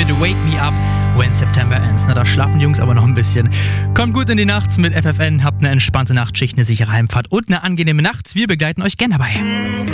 mit Wake Me Up When September Ends. Na, da schlafen die Jungs aber noch ein bisschen. Kommt gut in die Nacht mit FFN, habt eine entspannte Nachtschicht, eine sichere Heimfahrt und eine angenehme Nacht. Wir begleiten euch gern dabei.